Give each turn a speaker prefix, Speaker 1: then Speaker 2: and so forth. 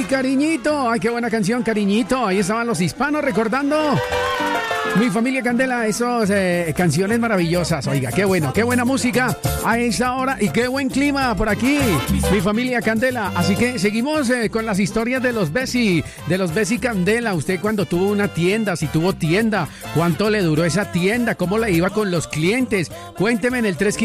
Speaker 1: Cariñito. Ay, qué buena canción, Cariñito. Ahí estaban los hispanos recordando. Mi familia Candela, esas canciones maravillosas. Oiga, qué bueno, qué buena música a esta hora y qué buen clima por aquí. Mi familia Candela. Así que seguimos con las historias de los Bessi Candela. Usted cuando tuvo una tienda, si tuvo tienda, ¿cuánto le duró esa tienda? ¿Cómo le iba con los clientes? Cuénteme en el 315.